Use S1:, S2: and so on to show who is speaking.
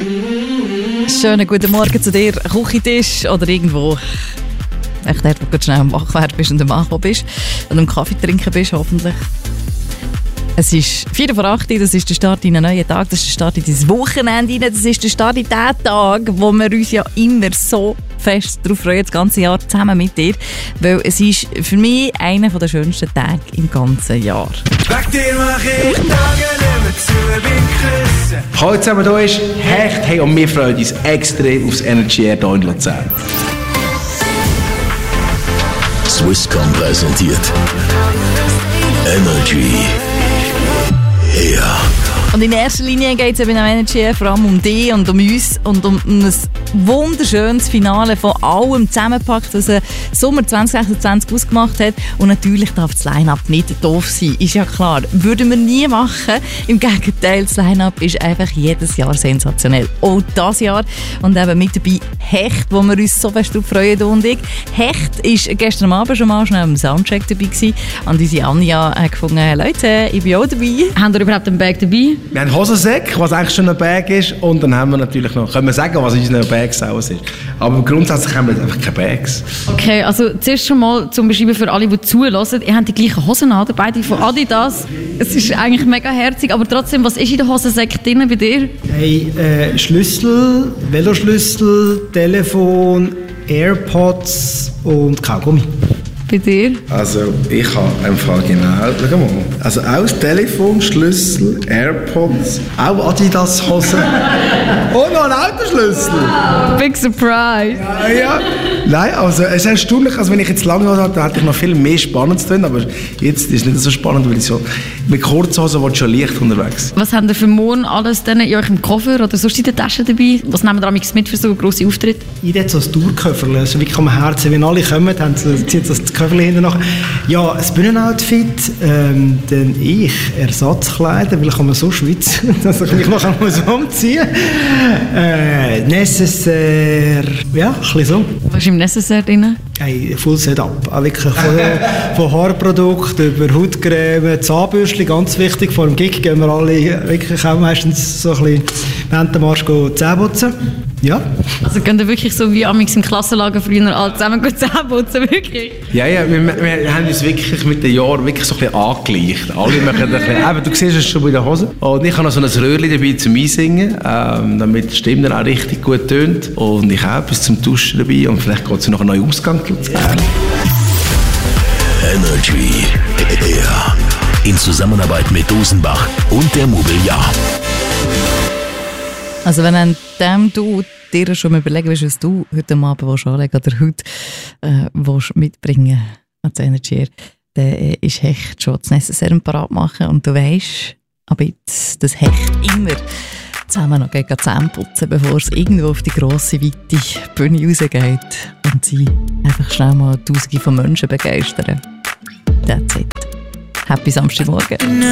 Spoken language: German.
S1: Schönen guten Morgen zu dir, Küchentisch oder irgendwo. Echt dort, wo du schnell am Wachwerden bist und am Ankommen bist und am Kaffee trinken bist, hoffentlich. Es ist 7:04 Uhr, das ist der Start in einen neuen Tag, das ist der Start in dieses Wochenende, das ist der Start in den Tag, wo wir uns ja immer so fest darauf freuen, das ganze Jahr zusammen mit dir, weil es ist für mich einer der schönsten Tage im ganzen Jahr.
S2: Wegen dir mach ich Tage nicht mehr zu, bin Küssen.
S3: Hallo zusammen, hier ist Hecht. Hey, und wir freuen uns extrem aufs Energy Air hier in Luzern.
S4: Swisscom präsentiert Energy Air.
S1: Und in erster Linie geht es eben am Energy Air vor allem um dich und um uns und um ein wunderschönes Finale von allem zusammengepackt, was der Sommer 2026 ausgemacht hat. Und natürlich darf das Line-Up nicht doof sein, ist ja klar. Würden wir nie machen. Im Gegenteil, das Line-Up ist einfach jedes Jahr sensationell. Auch dieses Jahr. Und eben mit dabei Hecht, wo wir uns so fest drauf freuen, du und ich. Hecht war gestern Abend schon mal schnell am Soundcheck dabei gewesen. Und unsere Anja hat gefunden, Leute, ich bin auch dabei.
S5: Habt ihr überhaupt einen Bag dabei?
S3: Wir haben Hosensäcke, was eigentlich schon ein Bag ist. Und dann haben wir natürlich noch, können wir sagen, was in unseren Bags alles ist. Aber grundsätzlich haben wir einfach keine Bags.
S5: Okay, also zuerst schon mal zum Beschreiben für alle, die zuhören. Ihr habt die gleichen Hosen an, beide von Adidas. Es ist eigentlich mega herzig, aber trotzdem, was ist in den Hosensäcken drin bei dir?
S6: Hey, Schlüssel, Veloschlüssel, Telefon, AirPods und Kaugummi.
S5: Bei dir?
S3: Also ich habe einfach genau, schau mal, also auch das Telefon, Schlüssel, AirPods, auch Adidas-Hosen und noch ein Autoschlüssel.
S5: Big surprise.
S3: Ja. Nein, also es ist erstaunlich, also wenn ich jetzt lange hatte, dann hätte ich noch viel mehr spannend zu tun, aber jetzt ist es nicht so spannend, weil ich so mit Kurzhosen will schon leicht unterwegs.
S5: Was habt ihr für morgen alles denn in eurem Koffer oder sonst in der Tasche dabei? Was nehmt ihr mit für so grosse Auftritte?
S6: Ich hätte so ein Tourköfferchen, also wirklich am Herzen. Wenn alle kommen, dann zieht das Köfferchen hinten nach. Ja, ein Bühnenoutfit, dann ich Ersatzkleider, weil ich kann so schwitzen, dass ich mich nachher muss umziehen muss. Necessaire, ja, ein bisschen so.
S5: Was ist im Necessaire drin?
S6: Hey, Full Setup. Auch wirklich von Haarprodukten über Hautcreme, Zahnbürstchen, ganz wichtig. Vor dem Gig gehen wir alle wirklich auch meistens so ein bisschen während dem Marsch Zähne putzen. Ja.
S5: Also gehen ihr wirklich so wie amigs im Klassenlager früher alle zusammen Zähne putzen, wirklich?
S3: Ja, wir haben uns wirklich mit den Jahren wirklich so ein bisschen angegleicht. Alle machen ein bisschen, eben, du siehst es schon bei den Hosen. Und ich habe noch so ein Röhrchen dabei zum Einsingen, damit die Stimme dann auch richtig gut tönt. Und ich habe etwas zum Duschen dabei und vielleicht geht es noch einen neuen Ausgang.
S4: Energy Air. In Zusammenarbeit mit Dosenbach und der Mobiliar.
S1: Also wenn an dem du dir schon mal überlegen willst, was du heute Abend anlegen oder heute mitbringen ans Energy Air, dann ist Hecht schon das Necessaire parat machen und du weisst, aber jetzt das Hecht immer zusammen noch gegen Zähne putzen, bevor es irgendwo auf die grosse, weite Bühne rausgeht und sie einfach schnell mal Tausende von Menschen begeistern. That's it. Happy Samstagmorgen.